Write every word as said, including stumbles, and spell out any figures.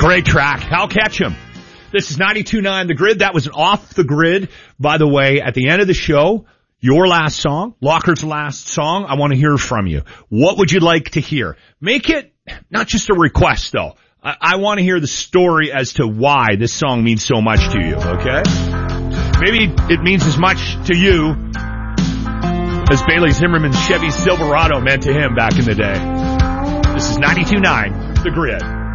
Great track. I'll catch him. This is ninety-two point nine The Grid. That was an off the grid. By the way, at the end of the show, your last song, Locker's last song, I want to hear from you. What would you like to hear? Make it not just a request, though. I, I want to hear the story as to why this song means so much to you, okay? Maybe it means as much to you as Bailey Zimmerman's Chevy Silverado meant to him back in the day. This is ninety-two point nine The Grid.